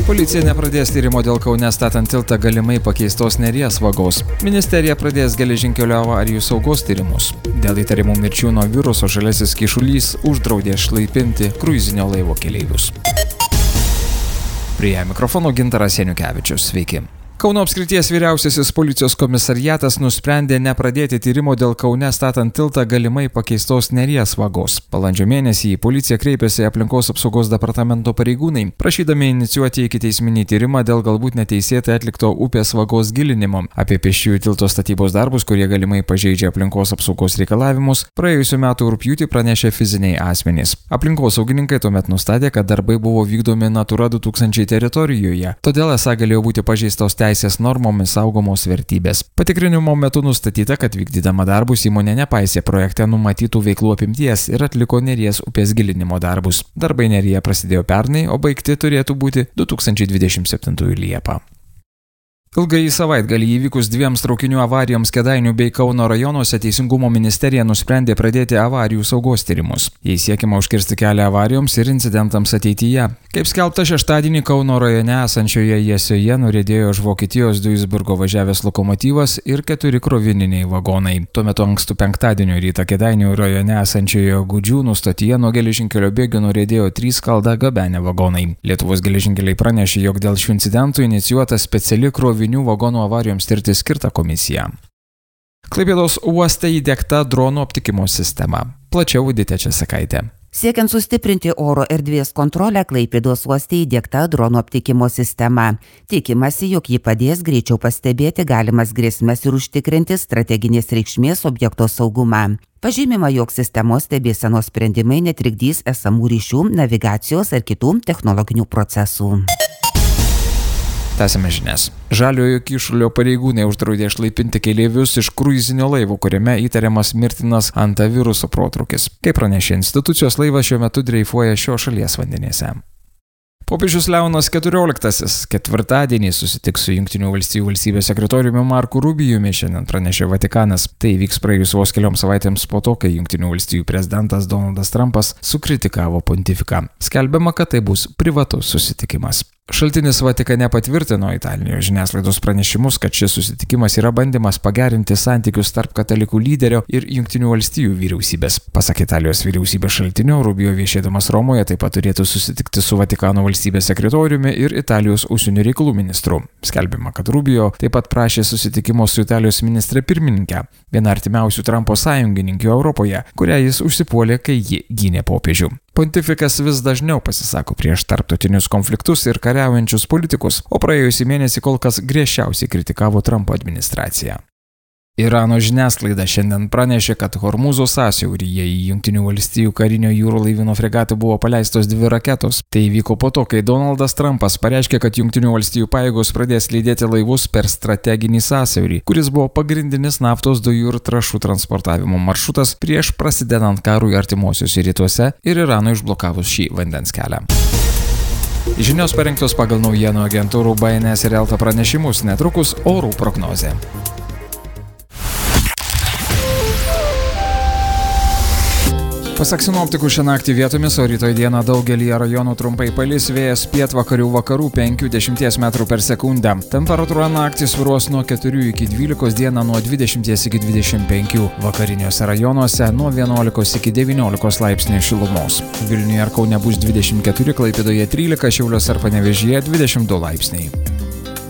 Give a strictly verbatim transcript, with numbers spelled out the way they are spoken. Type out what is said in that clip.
Policija nepradės tyrimo dėl Kaune statant tiltą galimai pakeistos Neries vagos. Ministerija pradės geležinkelio avarijų saugos tyrimus. Dėl įtarimų mirčių nuo viruso žaliasis kyšulys uždraudė šlaipinti kruizinio laivo keleivius. Prie mikrofono Gintaras Janukevičius. Sveiki. Kauno apskrities vyriausiasis policijos komisariatas nusprendė nepradėti tyrimo dėl Kaune statant tiltą galimai pakeistos Neries vagos. Balandžio mėnesį į policiją kreipėsi aplinkos apsaugos departamento pareigūnai, prašydami inicijuoti ikiteisminį tyrimą dėl galbūt neteisėtai atlikto upės vagos gilinimo. Apie pėsčiųjų tilto statybos darbus, kurie galimai pažeidžia aplinkos apsaugos reikalavimus, praėjusiu metu rugpjūtį pranešė fiziniai asmenys. Aplinkosaugininkai tuomet nustatė, kad darbai buvo vykdomi Natura du tūkstančiai teritorijoje, todėl esą galėjo būti pažeistos teisės teisės normomis saugomos vertybės. Patikrinimo metu nustatyta, kad vykdydama darbus įmonė nepaisė projekte numatytų veiklų apimties ir atliko Neries upės gilinimo darbus. Darbai Neryje prasidėjo pernai, o baigti turėtų būti du tūkstančiai dvidešimt septintųjų Liepą. Ilgai savaitgalį įvykus dviems traukinių avarijoms Kėdainių bei Kauno rajonuose Teisingumo ministerija nusprendė pradėti avarijų saugos tyrimus. Jais siekiama užkirsti kelią avarijoms ir incidentams ateityje. Kaip skelbta šeštadienį Kauno rajone esančioje Jesioje nuriedėjo iš Vokietijos Duisburgo važiavęs lokomotyvas ir keturi krovininiai vagonai. Tuo metu ankstų penktadienio rytą Kėdainių rajone esančioje Gudžiūnų stotyje nuo geležinkelio bėgių nuriedėjo trys skaldą gabenę vagonai. Lietuvos geležinkeliai pranešė, jog dėl šių incidentų inicijuota speciali krovinių vagonų avarijoms tirti skirta komisija. Klaipėdos uoste įdiegta dronų aptikimo sistema. Plačiau Viditė Česakaitė. Siekiant sustiprinti oro erdvės kontrolę, Klaipėdos uoste įdiegta dronų aptikimo sistema. Tikimasi, jog ji padės greičiau pastebėti galimas grėsmes ir užtikrinti strateginės reikšmės objekto saugumą. Pažymima, jog sistemos stebėsenos sprendimai netrikdys esamų ryšių, navigacijos ar kitų technologinių procesų. Tęsime žinias. Žaliojo kyšulio pareigūnai uždraudė šlaipinti keleivius iš kruizinio laivo, kuriame įtariamas mirtinas antaviruso protrūkis. Kaip pranešė institucijos, laivas šiuo metu dreifuoja šios šalies vandenyse. Popiežius Leonas keturioliktasis ketvirtadienį susitiks su Jungtinių valstijų valstybės sekretoriumi Marku Rubijumi, šiandien pranešė Vatikanas. Tai vyks praėjus vos kelioms savaitėms po to, kai Jungtinių valstijų prezidentas Donaldas Trumpas sukritikavo pontifiką. Skelbiama, kad tai bus privatus susitikimas. Šaltinis Vatikane patvirtino Italijos žiniasklaidos pranešimus, kad šis susitikimas yra bandymas pagerinti santykius tarp katalikų lyderio ir Jungtinių valstijų vyriausybės. Pasak Italijos vyriausybės šaltinio, Rubio viešėdamas Romoje taip pat turėtų susitikti su Vatikano valstybės sekretoriumi ir Italijos užsienio reikalų ministru. Skelbiama, kad Rubio taip pat prašė susitikimo su Italijos ministre pirmininke, viena artimiausių Trumpo sąjungininkių Europoje, kurią jis užsipuolė, kai ji gynė popiežių. Pontifikas vis dažniau pasisako prieš tarptautinius konfliktus ir kariaujančius politikus, o praėjusį mėnesį kol kas griežčiausiai kritikavo Trumpo administraciją. Irano žiniasklaida šiandien pranešė, kad Hormūzo sąsiauryje į Jungtinių valstijų karinio jūrų laivyno fregatų buvo paleistos dvi raketos. Tai įvyko po to, kai Donaldas Trumpas pareiškė, kad Jungtinių valstijų pajėgos pradės lydėti laivus per strateginį sąsiaurį, kuris buvo pagrindinis naftos dujų ir trąšų transportavimo maršrutas prieš prasidedant karui artimuosiuose rytuose ir Iranui užblokavus šį vandens kelią. Žinios parengtos pagal naujienų agentūrų B N S ir Elta pranešimus, netrukus orų prognozė. Pasak sinoptikų, šią naktį vietomis, o rytoj dieną daugelyje rajonų trumpai palis, vėjas pietvakarių vakarų penki dešimties metrų per sekundę. Temperatūra naktį svyruos nuo keturių iki dvylikos, dieną nuo dvidešimties iki dvidešimt penkių. Vakariniuose rajonuose nuo vienuolikos iki devyniolikos laipsnių šilumos. Vilniuje ir Kaune bus dvidešimt keturi, Klaipėdoje trylika, Šiauliuose ir Panevėžyje dvidešimt du laipsniai.